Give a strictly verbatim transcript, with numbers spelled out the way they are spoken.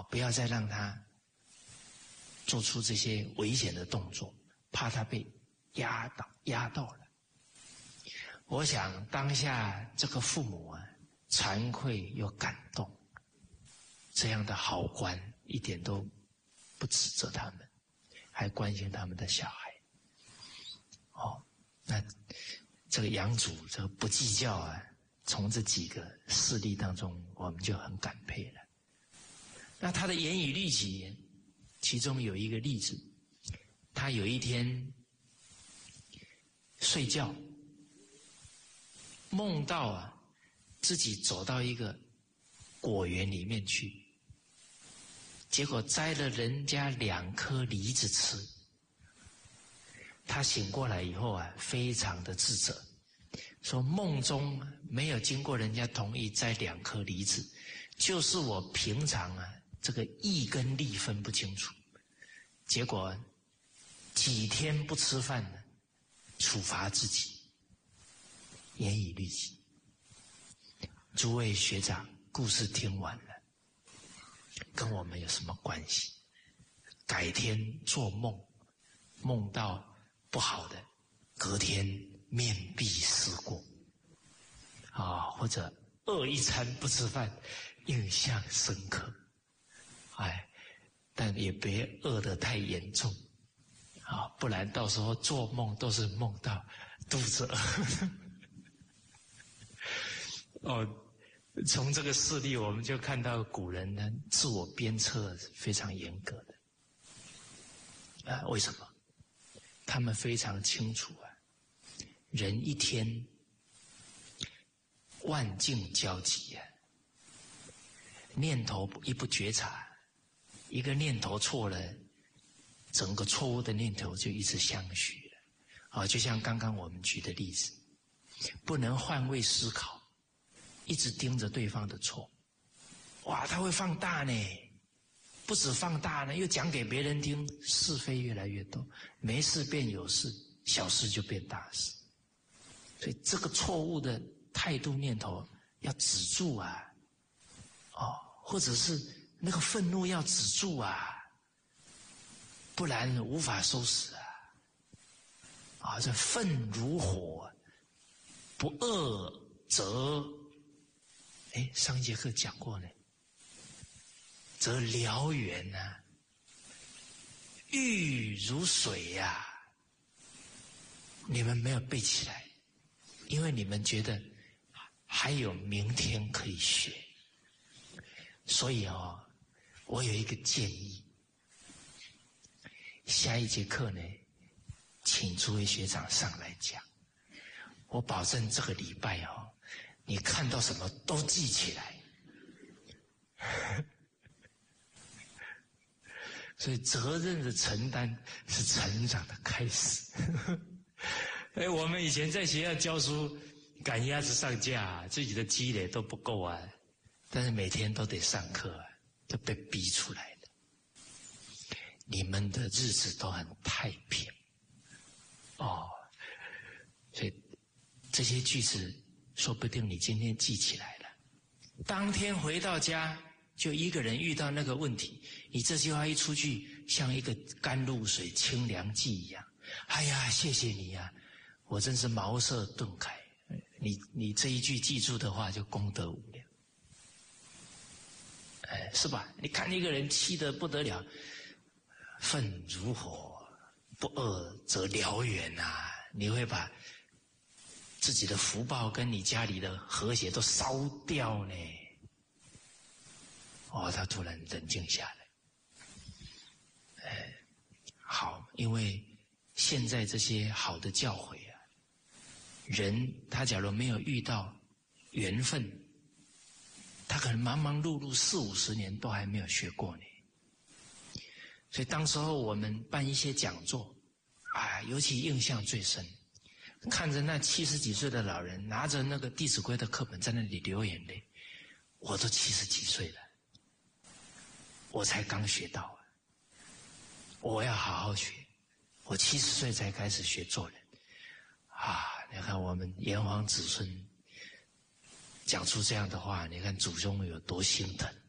不要再让他做出这些危险的动作，怕他被压倒压到了。我想当下这个父母啊，惭愧又感动，这样的好官一点都不指责他们，还关心他们的小孩。哦，那这个养主这个不计较啊，从这几个事例当中，我们就很感佩了。那他的严以律己，其中有一个例子，他有一天睡觉，梦到啊自己走到一个果园里面去，结果摘了人家两颗梨子吃。他醒过来以后啊，非常的自责，说梦中没有经过人家同意摘两颗梨子，就是我平常啊这个义跟利分不清楚，结果几天不吃饭呢，处罚自己，严以律己。诸位学长，故事听完了，跟我们有什么关系？改天做梦，梦到不好的，隔天面壁思过啊，或者饿一餐不吃饭，印象深刻。哎，但也别饿得太严重啊，不然到时候做梦都是梦到肚子饿。哦，从这个事例我们就看到古人呢自我鞭策非常严格的啊，为什么？他们非常清楚啊，人一天万境交集啊，念头一不觉察，一个念头错了，整个错误的念头就一直相续了啊，就像刚刚我们举的例子，不能换位思考，一直盯着对方的错，哇，他会放大呢，不止放大呢，又讲给别人听，是非越来越多，没事变有事，小事就变大事。所以这个错误的态度念头要止住啊，哦，或者是那个愤怒要止住啊，不然无法收拾啊。啊，这愤如火，不恶则，哎，上一节课讲过呢，则燎原啊，欲如水呀、啊。你们没有背起来，因为你们觉得还有明天可以学，所以哦，我有一个建议，下一节课呢，请诸位学长上来讲，我保证这个礼拜哦，你看到什么都记起来。所以责任的承担是成长的开始。哎，我们以前在学校教书，赶鸭子上架，自己的积累都不够啊，但是每天都得上课啊，都被逼出来的。你们的日子都很太平哦，所以这些句子说不定你今天记起来了，当天回到家就一个人遇到那个问题，你这句话一出去，像一个甘露水、清凉剂一样。哎呀，谢谢你呀、啊，我真是茅塞顿开。你你这一句记住的话，就功德无量。哎，是吧？你看一个人气得不得了，愤如火，不恶则燎原啊！你会把自己的福报跟你家里的和谐都烧掉呢。哦，他突然冷静下来。哎，好，因为现在这些好的教诲啊，人他假如没有遇到缘分，他可能忙忙碌碌四五十年都还没有学过呢。所以当时候我们办一些讲座，啊，尤其印象最深，看着那七十几岁的老人拿着那个《弟子规》的课本在那里流眼泪，我都七十几岁了。我才刚学到啊，我要好好学。我七十岁才开始学做人啊！你看我们炎黄子孙讲出这样的话，你看祖宗有多心疼。